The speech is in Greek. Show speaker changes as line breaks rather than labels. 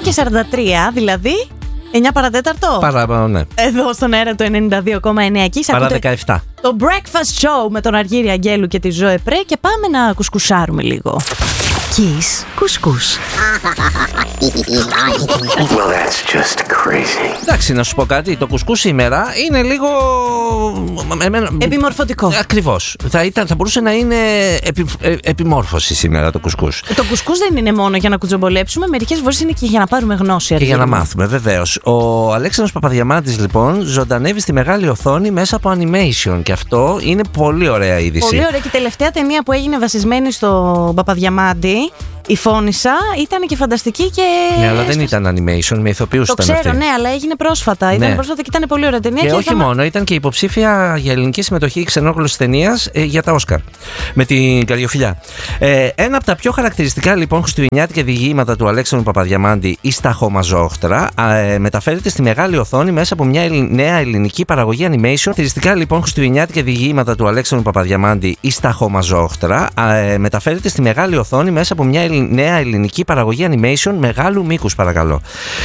9:43, δηλαδή 9 παρατέταρτο.
Ναι.
Εδώ στον αέρα του 92,9.
Παρά 17.
Το Breakfast Show με τον Αργύρη Αγγέλου και τη Ζωέ Πρέ και πάμε να κουσκουσάρουμε λίγο. Kiss κουσκούς.
Well, that's just crazy.
Εντάξει, να σου πω κάτι. Το κουσκού σήμερα είναι λίγο.
Επιμορφωτικό.
Ακριβώς. Θα μπορούσε να είναι επιμόρφωση σήμερα το κουσκούς.
Το κουσκούς δεν είναι μόνο για να κουτζομπολέψουμε, μερικές φορές είναι και για να πάρουμε γνώση.
Και για να μάθουμε, βεβαίως. Ο Αλέξανδρος Παπαδιαμάντης, λοιπόν, ζωντανεύει στη μεγάλη οθόνη μέσα από animation. Και αυτό είναι πολύ ωραία είδηση.
Πολύ ωραία. Και η τελευταία ταινία που έγινε βασισμένη στο Παπαδιαμάντη, η Φώνισσα, ήταν και φανταστική και.
Ναι, αλλά δεν ήταν animation, με ηθοποιούς
Το
ήταν
ξέρω,
αυτή.
ναι, αλλά έγινε πρόσφατα.
Ναι.
Ήταν πρόσφατα και ήταν πολύ ωραία ταινία.
Και όχι μόνο, ήταν και υποψήφια για ελληνική συμμετοχή ξενόγλωσσης ταινίας για τα Όσκαρ. Με την Καριοφιλιά. Ένα από τα πιο χαρακτηριστικά λοιπόν χριστουγεννιάτικα διηγήματα του Αλέξανδρου Παπαδιαμάντη, η Σταχομαζόχτρα, μεταφέρεται στη μεγάλη οθόνη μέσα από μια νέα ελληνική παραγωγή animation. Χαρακτηριστικά λοιπόν χριστουγεννιάτικα διηγήματα του Αλέξανδρου Παπαδιαμάντη, η Σταχομαζόχτρα, μεταφέρεται στη μεγάλη οθόνη μέσα από μια νέα ελληνική παραγωγή animation μεγάλου μήκους, παρακαλώ.